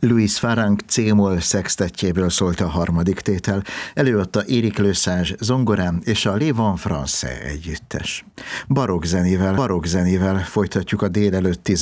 Louis Farrenc C-moll szextettjéből szólt a harmadik tétel, előadta Éric Lesage zongorán és a Les Vents Français együttes. Barokk zenével folytatjuk a délelőtti